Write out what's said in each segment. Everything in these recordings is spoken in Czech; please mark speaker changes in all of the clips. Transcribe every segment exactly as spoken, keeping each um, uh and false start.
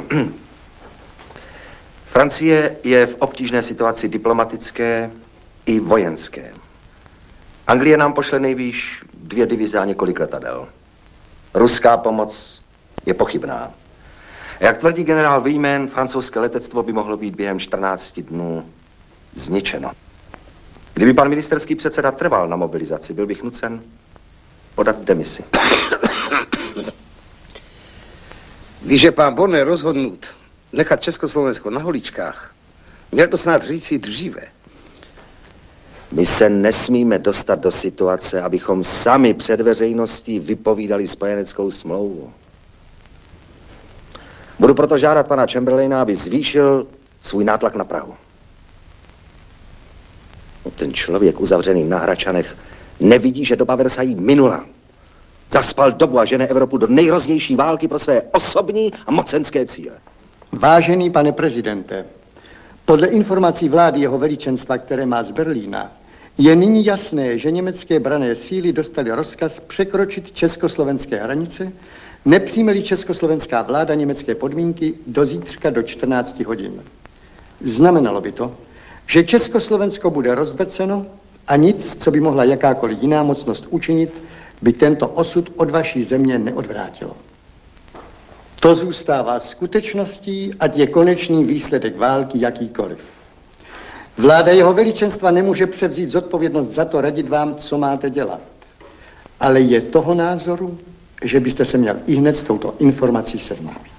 Speaker 1: Francie je v obtížné situaci diplomatické i vojenské. Anglie nám pošle nejvýš dvě divize a několik letadel. Ruská pomoc je pochybná. Jak tvrdí generál Villemin, francouzské letectvo by mohlo být během čtrnácti dnů zničeno. Kdyby pan ministerský předseda trval na mobilizaci, byl bych nucen podat demisi.
Speaker 2: Když je pán Bonner rozhodnut nechat Československo na holičkách, měl to snad říci dříve.
Speaker 1: My se nesmíme dostat do situace, abychom sami před veřejností vypovídali spojeneckou smlouvu. Budu proto žádat pana Chamberlaina, aby zvýšil svůj nátlak na Prahu. Ten člověk uzavřený na Hračanech nevidí, že doba Versailles minula. Zaspal dobu a žene Evropu do nejhroznější války pro své osobní a mocenské cíle.
Speaker 3: Vážený pane prezidente, podle informací vlády jeho veličenstva, které má z Berlína, je nyní jasné, že německé branné síly dostaly rozkaz překročit československé hranice, nepřijme-li československá vláda německé podmínky do zítřka do čtrnácti hodin. Znamenalo by to, že Československo bude rozdrceno a nic, co by mohla jakákoliv jiná mocnost učinit, by tento osud od vaší země neodvrátilo. To zůstává skutečností, ať je konečný výsledek války jakýkoliv. Vláda jeho veličenstva nemůže převzít zodpovědnost za to radit vám, co máte dělat. Ale je toho názoru, že byste se měl ihned s touto informací seznámit.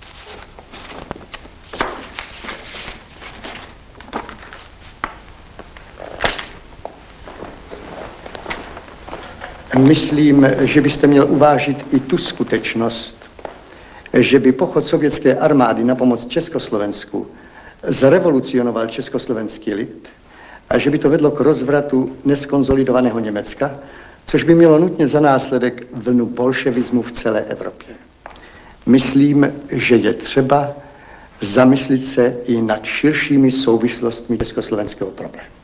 Speaker 3: Myslím, že byste měl uvážit i tu skutečnost, že by pochod sovětské armády na pomoc Československu zrevolucionoval československý lid a že by to vedlo k rozvratu neskonzolidovaného Německa, což by mělo nutně za následek vlnu bolševismu v celé Evropě. Myslím, že je třeba zamyslit se i nad širšími souvislostmi československého problému.